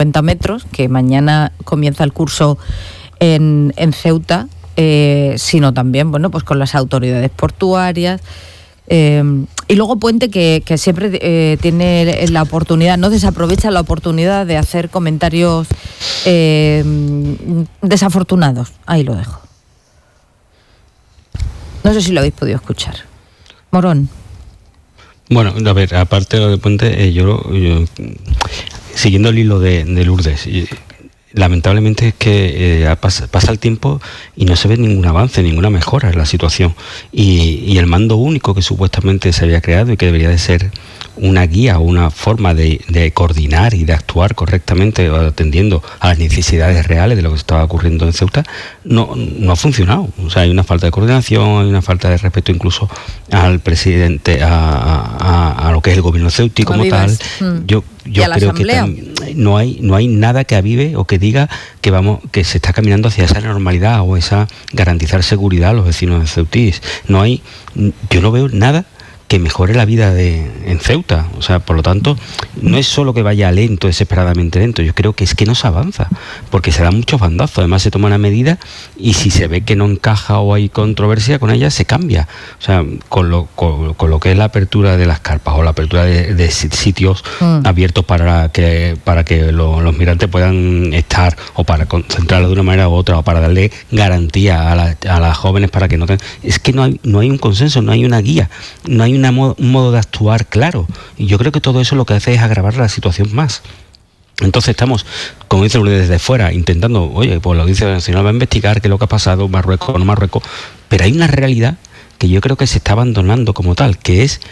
50 metros, que mañana comienza el curso en Ceuta, sino también, bueno, pues con las autoridades portuarias. Y luego Puente, que siempre tiene la oportunidad, no desaprovecha la oportunidad de hacer comentarios desafortunados. Ahí lo dejo. No sé si lo habéis podido escuchar. Morón. Bueno, a ver, aparte de lo de Puente, yo siguiendo el hilo de Lourdes, lamentablemente es que pasa el tiempo y no se ve ningún avance, ninguna mejora en la situación. Y el mando único que supuestamente se había creado y que debería de ser una guía o una forma de coordinar y de actuar correctamente atendiendo a las necesidades reales de lo que estaba ocurriendo en Ceuta, no ha funcionado. O sea, hay una falta de coordinación, hay una falta de respeto incluso al presidente, a lo que es el gobierno ceutí como tal. Yo creo que no hay nada que avive o que diga que se está caminando hacia esa normalidad o esa garantizar seguridad a los vecinos de Ceutí. Yo no veo nada que mejore la vida en Ceuta. O sea, por lo tanto, no es solo que vaya lento, desesperadamente lento, yo creo que es que no se avanza, porque se dan muchos bandazos, además se toma una medida y si se ve que no encaja o hay controversia con ella, se cambia. O sea, con lo que es la apertura de las carpas o la apertura de sitios abiertos para que los migrantes puedan estar, o para concentrarlos de una manera u otra, o para darle garantía a las jóvenes para que no tengan... Es que no hay un consenso, no hay una guía, no hay un modo de actuar claro, y yo creo que todo eso lo que hace es agravar la situación más. Entonces estamos, como dice Lourdes, desde fuera intentando, oye, pues la Audiencia Nacional va a investigar qué es lo que ha pasado, Marruecos o no Marruecos, pero hay una realidad que yo creo que se está abandonando como tal, que es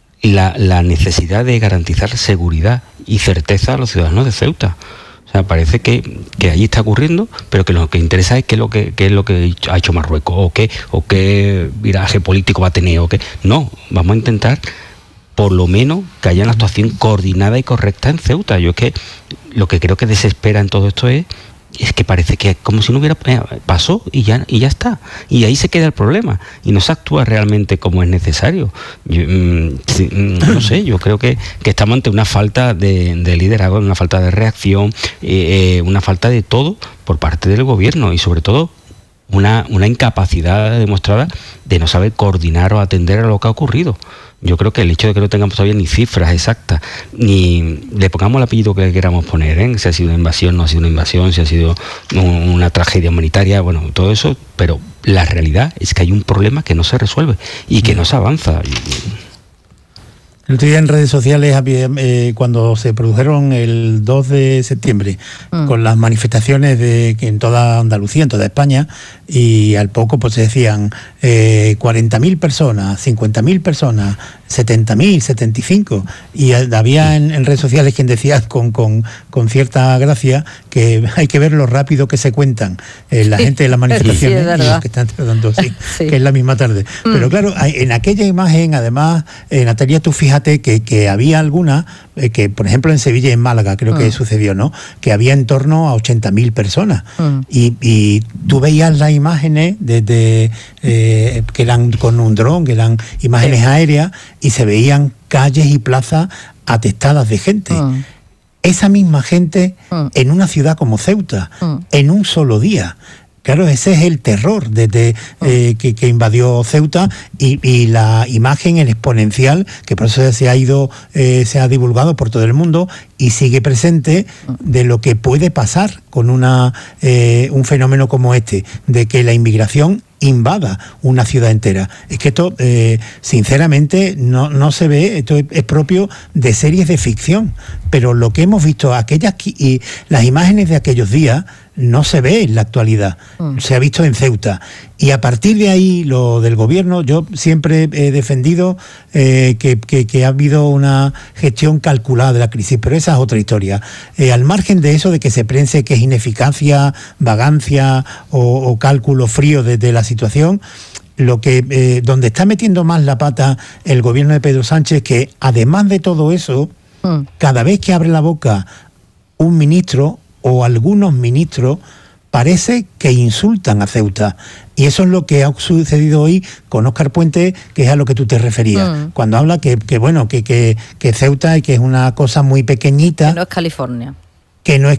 la necesidad de garantizar seguridad y certeza a los ciudadanos de Ceuta. O sea, parece que allí está ocurriendo, pero que lo que interesa es qué es lo que ha hecho Marruecos, o qué viraje político va a tener, no, vamos a intentar por lo menos que haya una actuación coordinada y correcta en Ceuta. Yo es que lo que creo que desespera en todo esto es que parece que como si no hubiera pasó y ya está, y ahí se queda el problema y no se actúa realmente como es necesario. No sé, yo creo que estamos ante una falta de liderazgo, una falta de reacción, una falta de todo por parte del gobierno y sobre todo una incapacidad demostrada de no saber coordinar o atender a lo que ha ocurrido. Yo creo que el hecho de que no tengamos todavía ni cifras exactas, ni le pongamos el apellido que queramos poner, si ha sido una invasión, no ha sido una invasión, si ha sido una tragedia humanitaria, bueno, todo eso, pero la realidad es que hay un problema que no se resuelve y que no se avanza. El otro día en redes sociales, cuando se produjeron el 2 de septiembre, con las manifestaciones en toda Andalucía, en toda España, y al poco pues se decían 40.000 personas, 50.000 personas, 70.000, 75, y había en redes sociales quien decía con cierta gracia que hay que ver lo rápido que se cuentan la gente de las manifestaciones y los que están tratando, que es la misma tarde. Pero claro, en aquella imagen, además, Natalia, tú fíjate que había algunas, que por ejemplo en Sevilla y en Málaga creo que sucedió, ¿no? Que había en torno a 80.000 personas. Y tú veías las imágenes desde que eran con un dron, que eran imágenes aéreas, y se veían calles y plazas atestadas de gente. Esa misma gente en una ciudad como Ceuta, en un solo día. Claro, ese es el terror desde que invadió Ceuta y la imagen, el exponencial, que por eso se ha divulgado por todo el mundo y sigue presente, de lo que puede pasar con un fenómeno como este, de que la inmigración invada una ciudad entera. Es que esto, sinceramente, no se ve, esto es propio de series de ficción, pero lo que hemos visto, las imágenes de aquellos días, no se ve en la actualidad, se ha visto en Ceuta. Y a partir de ahí, lo del gobierno, yo siempre he defendido que ha habido una gestión calculada de la crisis, pero esa es otra historia. Al margen de eso, de que se piense que es ineficacia, vagancia o cálculo frío de la situación, donde está metiendo más la pata el gobierno de Pedro Sánchez, que además de todo eso, cada vez que abre la boca un ministro o algunos ministros, parece que insultan a Ceuta. Y eso es lo que ha sucedido hoy con Óscar Puente, que es a lo que tú te referías. Cuando habla que Ceuta y que es una cosa muy pequeñita. Que no es California. Que no es